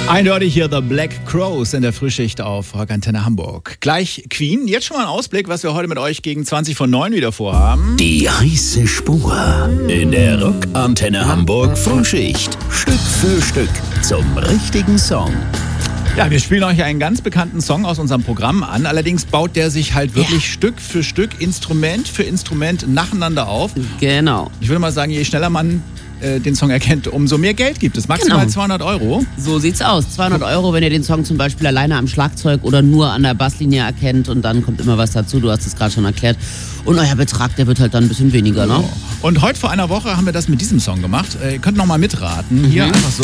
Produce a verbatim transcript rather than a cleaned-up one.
Eindeutig hier The Black Crowes in der Frühschicht auf Rockantenne Hamburg. Gleich Queen. Jetzt schon mal ein Ausblick, was wir heute mit euch gegen zwanzig vor neun wieder vorhaben. Die heiße Spur in der Rockantenne Hamburg Frühschicht. Stück für Stück zum richtigen Song. Ja, wir spielen euch einen ganz bekannten Song aus unserem Programm an. Allerdings baut der sich halt wirklich ja. Stück für Stück, Instrument für Instrument nacheinander auf. Genau. Ich würde mal sagen, je schneller man äh, den Song erkennt, umso mehr Geld gibt es. Maximal Genau. zweihundert Euro. So sieht's aus. zweihundert Euro, wenn ihr den Song zum Beispiel alleine am Schlagzeug oder nur an der Basslinie erkennt. Und dann kommt immer was dazu. Du hast es gerade schon erklärt. Und euer Betrag, der wird halt dann ein bisschen weniger, ne? Und heute vor einer Woche haben wir das mit diesem Song gemacht. Ihr könnt noch mal mitraten. Hier mhm. einfach so.